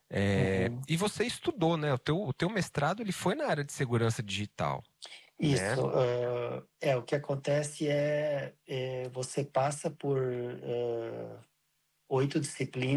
Uhum. E você estudou, né? O teu mestrado ele foi na área de segurança digital, né? Isso, o que acontece você passa por 8 disciplinas.